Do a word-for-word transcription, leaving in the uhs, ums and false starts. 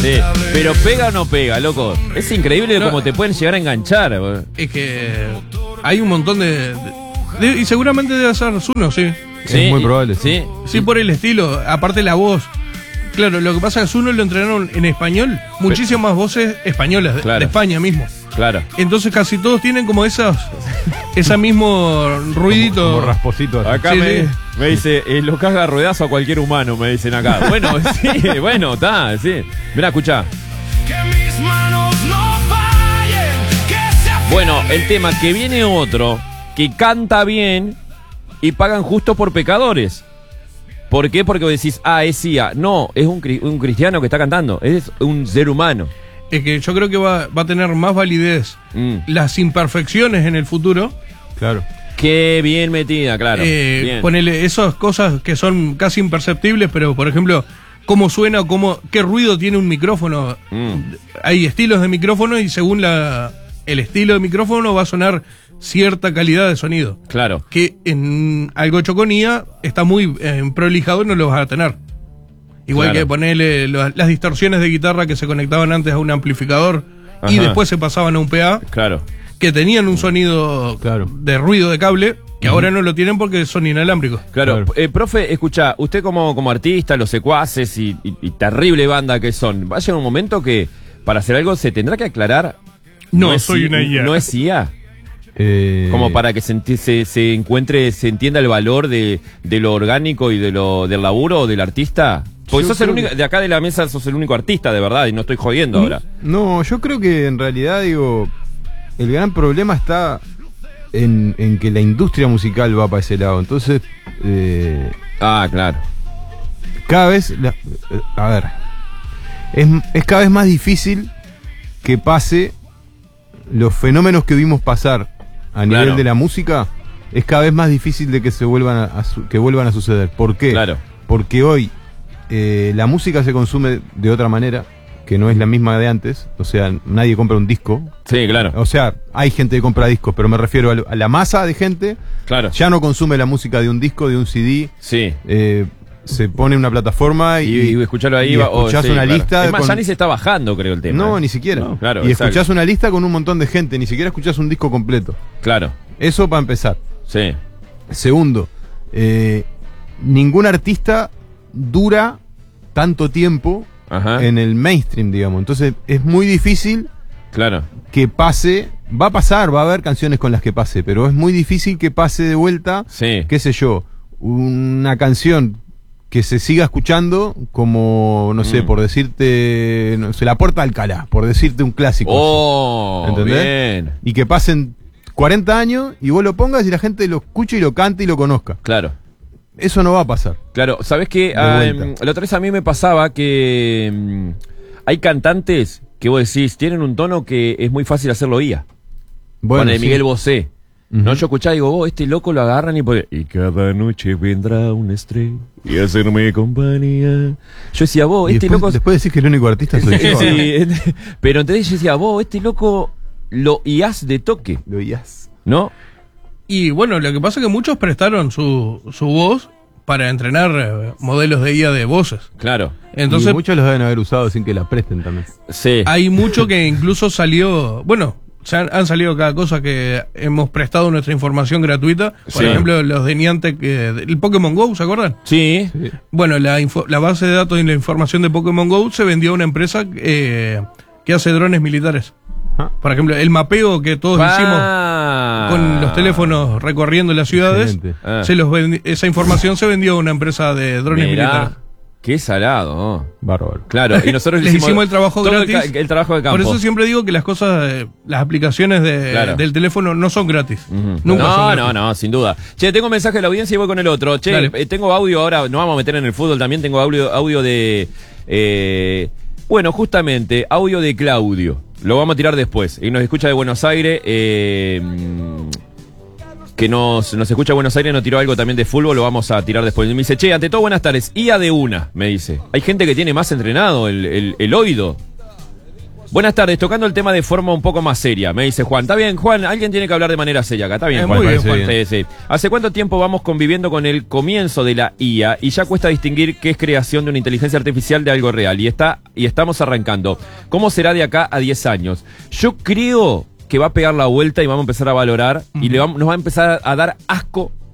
Sí, pero pega o no pega, loco. Es increíble no, cómo te pueden llegar a enganchar. Bro. Es que hay un montón de, de, de... Y seguramente debe ser Zuno, sí. Sí, es muy probable. Sí, sí, por el estilo. Aparte la voz. Claro, lo que pasa es que Zuno lo entrenaron en español. Muchísimas voces españolas, de, claro. de España mismo. Claro. Entonces casi todos tienen como esos, ese mismo ruidito. Como, como rasposito. Así. Acá sí, me, sí. me dice, eh, lo caga ruedazo a cualquier humano, me dicen acá. Bueno, sí, bueno, está, sí. Mirá, escuchá. Bueno, el tema, que viene otro, que canta bien y pagan justo por pecadores. ¿Por qué? Porque vos decís, ah, es I A. No, es un, un cristiano que está cantando, es un ser humano. Es que yo creo que va, va a tener más validez mm. las imperfecciones en el futuro. Claro. Qué bien metida, claro. Eh, bien. Ponele esas cosas que son casi imperceptibles, pero por ejemplo, cómo suena, cómo, qué ruido tiene un micrófono. Mm. Hay estilos de micrófono y según la, el estilo de micrófono va a sonar cierta calidad de sonido. Claro. Que en algo choconía está muy eh, prolijado y no lo vas a tener. Igual claro. que ponerle lo, las distorsiones de guitarra que se conectaban antes a un amplificador. Ajá. Y después se pasaban a un P A. Claro. Que tenían un sonido claro. de ruido de cable, que uh-huh. ahora no lo tienen porque son inalámbricos. Claro. claro. Eh, profe, escucha, usted como, como artista, los secuaces y, y, y terrible banda que son, va a llegar un momento que para hacer algo se tendrá que aclarar. No, no soy una I A. No es I A. Eh... Como para que se, se, se encuentre, se entienda el valor de, de lo orgánico y de lo del laburo del artista. Porque sos el único, de acá de la mesa sos el único artista de verdad y no estoy jodiendo ahora. No, yo creo que en realidad, digo, el gran problema está en, en que la industria musical va para ese lado. Entonces, eh, ah, claro. Cada vez, la, a ver, es, es cada vez más difícil que pase los fenómenos que vimos pasar a nivel claro. de la música. Es cada vez más difícil de que se vuelvan a, a su, que vuelvan a suceder. ¿Por qué? Claro. Porque hoy Eh, la música se consume de otra manera, que no es la misma de antes. O sea, nadie compra un disco. Sí, claro. O sea, hay gente que compra discos, pero me refiero a, a la masa de gente. Claro. Ya no consume la música de un disco, de un C D. Sí. Eh, se pone en una plataforma y, y, y escucharlo ahí. Y escuchás oh, sí, una claro. lista. Es más, con... ya ni se está bajando, creo, el tema. No, ¿eh? ni siquiera. No, claro, y exacto. escuchás una lista con un montón de gente, ni siquiera escuchás un disco completo. Claro. Eso para empezar. Sí. Segundo, eh, ningún artista dura tanto tiempo Ajá. en el mainstream, digamos. Entonces es muy difícil claro. que pase. Va a pasar, va a haber canciones con las que pase, pero es muy difícil que pase de vuelta, sí. qué sé yo, una canción que se siga escuchando como, no sé, mm. por decirte, no sé, La Puerta de Alcalá, por decirte un clásico. Oh, ¿entendés? Bien. Y que pasen cuarenta años y vos lo pongas y la gente lo escuche y lo cante y lo conozca. Claro. Eso no va a pasar. Claro, ¿sabés qué? Ah, la otra vez a mí me pasaba que um, hay cantantes que vos decís, tienen un tono que es muy fácil hacerlo I A. Bueno, con el sí. Miguel Bosé. Uh-huh. No, yo escuchaba y digo, oh, este loco lo agarran y pues, y cada noche vendrá una estrella y hacerme compañía. Yo decía, vos, y este después, loco... Después decís que el único artista soy yo. Sí, pero entonces yo decía, vos, este loco lo I As de toque. Lo I As. ¿No? Y bueno, lo que pasa es que muchos prestaron su, su voz para entrenar eh, modelos de I A de voces. Claro. Entonces, y muchos los deben haber usado sin que la presten también. Sí. Hay mucho que incluso salió... Bueno, se han, han salido cada cosa que hemos prestado nuestra información gratuita. Por sí. ejemplo, los de Niantic, eh, el Pokémon Go, ¿se acuerdan? Sí. sí. Bueno, la, info, la base de datos y la información de Pokémon Go se vendió a una empresa eh, que hace drones militares. ¿Ah? Por ejemplo, el mapeo que todos ah. hicimos con los teléfonos recorriendo las ciudades, ah. se los vendi- esa información se vendió a una empresa de drones Mirá. militares. Qué salado, oh. Bárbaro. Claro, y nosotros les hicimos, hicimos el trabajo gratis. El, el trabajo de campo. Por eso siempre digo que las cosas, eh, las aplicaciones de, claro. del teléfono no son gratis. Uh-huh. Nunca no, son gratis. no, no, sin duda. Che, tengo un mensaje de la audiencia y voy con el otro. Che, eh, tengo audio ahora, nos vamos a meter en el fútbol también, tengo audio, audio de... Eh, bueno, justamente, audio de Claudio. Lo vamos a tirar después. Y nos escucha de Buenos Aires. Eh, que nos, nos escucha de Buenos Aires, nos tiró algo también de fútbol. Lo vamos a tirar después. Y me dice, che, ante todo, buenas tardes. I A de una, me dice. Hay gente que tiene más entrenado el, el, el oído. Buenas tardes, tocando el tema de forma un poco más seria, me dice Juan. Está bien, Juan, alguien tiene que hablar de manera seria acá, está bien, eh, Juan. Muy bien, Juan. Sí, sí. ¿Hace cuánto tiempo vamos conviviendo con el comienzo de la I A y ya cuesta distinguir qué es creación de una inteligencia artificial de algo real? Y está y estamos arrancando. ¿Cómo será de acá a diez años? Yo creo que va a pegar la vuelta y vamos a empezar a valorar uh-huh. y le vamos, nos va a empezar a dar asco